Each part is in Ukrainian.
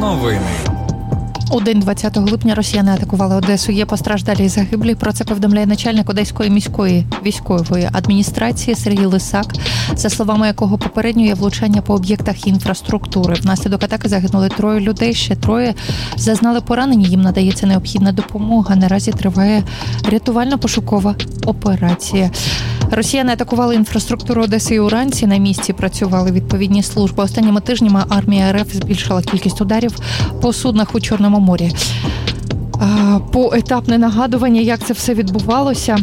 Новини. У день 20 липня росіяни атакували Одесу. Є постраждалі і загиблі. Про це повідомляє начальник Одеської міської військової адміністрації Сергій Лисак, за словами якого попередньо є влучання по об'єктах інфраструктури. Внаслідок атаки загинули 3 людей, ще 3 зазнали поранені. Їм надається необхідна допомога. Наразі триває рятувально-пошукова операція. Росіяни атакували інфраструктуру Одеси і уранці. На місці працювали відповідні служби. Останніми тижнями армія РФ збільшила кількість ударів по суднах у Чорному морі. Поетапне нагадування, як це все відбувалося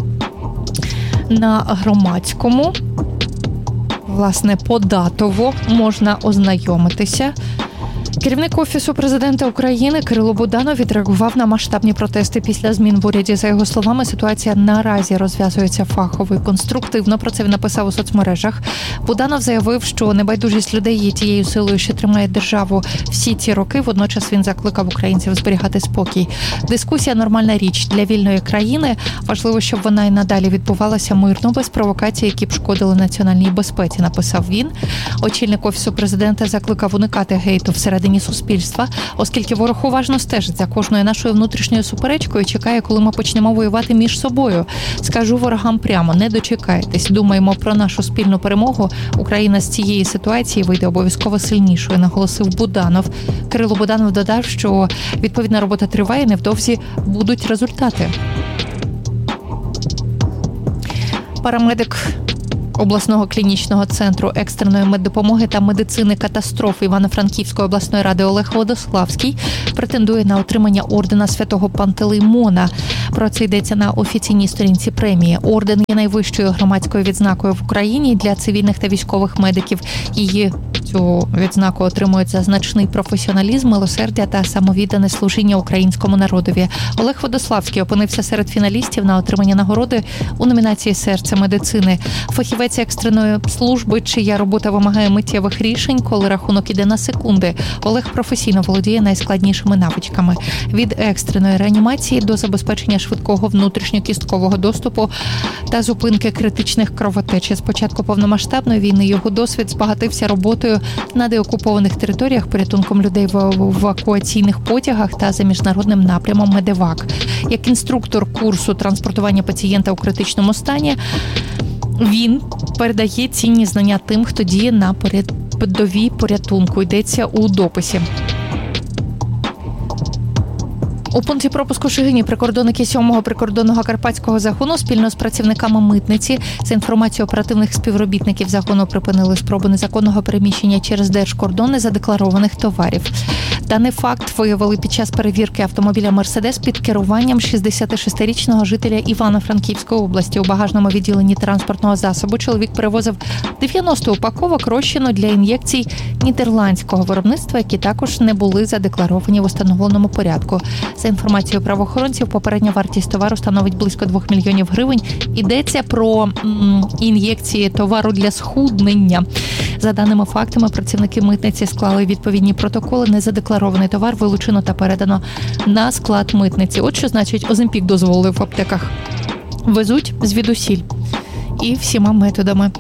на Громадському. Власне, податово можна ознайомитися. Керівник Офісу Президента України Кирило Буданов відреагував на масштабні протести після змін в уряді. За його словами, ситуація наразі розв'язується фахово і конструктивно. Про це він написав у соцмережах. Буданов заявив, що небайдужість людей є тією силою, що тримає державу всі ці роки. Водночас він закликав українців зберігати спокій. Дискусія – нормальна річ для вільної країни. Важливо, щоб вона і надалі відбувалася мирно, без провокацій, які б шкодили національній безпеці, написав він. Очільник Офісу Президента закликав уникати гейту всередині суспільства, оскільки ворог уважно стежить за кожною нашою внутрішньою суперечкою і чекає, коли ми почнемо воювати між собою. Скажу ворогам прямо, не дочекайтесь. Думаємо про нашу спільну перемогу. Україна з цієї ситуації вийде обов'язково сильнішою, наголосив Буданов. Кирило Буданов додав, що відповідна робота триває, невдовзі будуть результати. Парамедик обласного клінічного центру екстреної меддопомоги та медицини катастроф Івано-Франківської обласної ради Олег Водославський претендує на отримання ордена Святого Пантелеймона. Про це йдеться на офіційній сторінці премії. Орден є найвищою громадською відзнакою в Україні для цивільних та військових медиків. Цю відзнаку отримують за значний професіоналізм, милосердя та самовіддане служіння українському народові. Олег Водославський опинився серед фіналістів на отримання нагороди у номінації «Серце медицини». Фахівець екстреної служби, чия робота вимагає миттєвих рішень, коли рахунок іде на секунди. Олег професійно володіє найскладнішими навичками. Від екстреної реанімації до забезпечення швидкого внутрішньокісткового доступу та зупинки критичних кровотеч. З початку повномасштабної війни його досвід збагатився роботою на деокупованих територіях, порятунком людей в евакуаційних потягах та за міжнародним напрямом «Медевак». Як інструктор курсу транспортування пацієнта у критичному стані, він передає цінні знання тим, хто діє на передовій порятунку. Йдеться у дописі. У пункті пропуску Шигині прикордонники 7-го прикордонного карпатського загону спільно з працівниками митниці за інформацією оперативних співробітників загону припинили спробу незаконного переміщення через держкордон незадекларованих товарів. Даний факт виявили під час перевірки автомобіля «Мерседес» під керуванням 66-річного жителя Івано-Франківської області. У багажному відділенні транспортного засобу чоловік перевозив 90 упаковок розчину для ін'єкцій нідерландського виробництва, які також не були задекларовані в установленому порядку. За інформацією правоохоронців, попередня вартість товару становить близько 2 мільйонів гривень. Йдеться про ін'єкції товару для схуднення. За даними фактами, працівники митниці склали відповідні протоколи. Незадекларований товар вилучено та передано на склад митниці. От що значить Оземпік дозволив в аптеках. Везуть звідусіль. І всіма методами.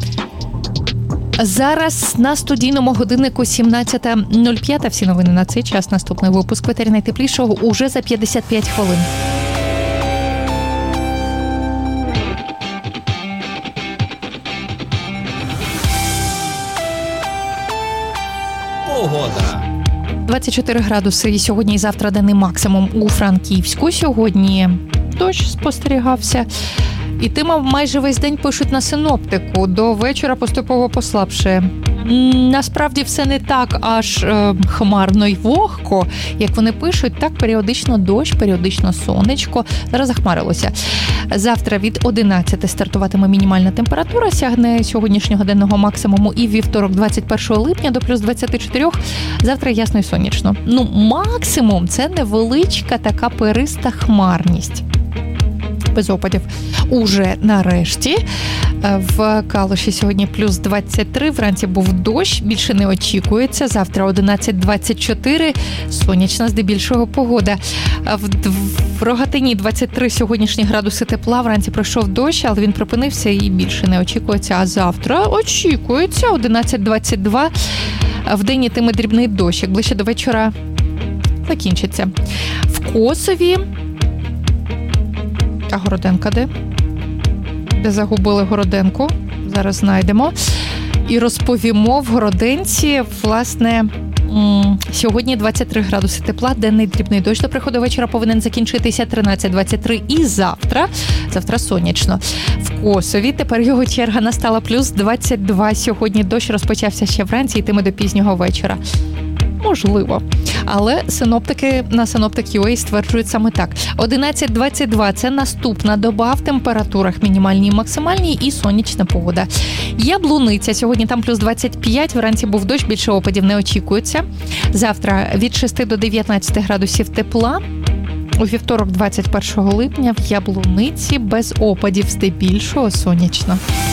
Зараз на студійному годиннику 17:05. Всі новини на цей час. Наступний випуск «Ветері найтеплішого» уже за 55 хвилин. Погода. 24 градуси і сьогодні і завтра денний максимум у Франківську. Сьогодні дощ спостерігався. І тима майже весь день пишуть на синоптику. До вечора поступово послабшає. Насправді все не так аж хмарно й вогко, як вони пишуть. Так, періодично дощ, періодично сонечко. Зараз захмарилося. Завтра від 11 стартуватиме мінімальна температура, сягне сьогоднішнього денного максимуму і вівторок 21 липня до плюс 24. Завтра ясно і сонячно. Максимум – це невеличка така периста хмарність. Без опадів. Уже нарешті. В Калуші сьогодні плюс 23, вранці був дощ, більше не очікується. Завтра 11-24, сонячна здебільшого погода. В Рогатині 23 сьогоднішні градуси тепла, вранці пройшов дощ, але він припинився і більше не очікується. А завтра очікується 11-22. Вдень йтиме дрібний дощик, ближче до вечора закінчиться. В Косові... А Городенка де? Де загубили Городенку? Зараз знайдемо. І розповімо в Городенці, власне, сьогодні 23 градуси тепла, денний дрібний дощ до приходу вечора повинен закінчитися 13-23 і завтра сонячно. В Косові тепер його черга настала плюс 22. Сьогодні дощ розпочався ще вранці, йтиме до пізнього вечора. Можливо. Але синоптики на Synoptic.ua стверджують саме так. 11-22 – це наступна доба в температурах мінімальній і максимальній і сонячна погода. Яблуниця. Сьогодні там плюс 25, вранці був дощ, більше опадів не очікується. Завтра від 6 до 19 градусів тепла. У вівторок, 21 липня, в Яблуниці без опадів, здебільшого сонячно.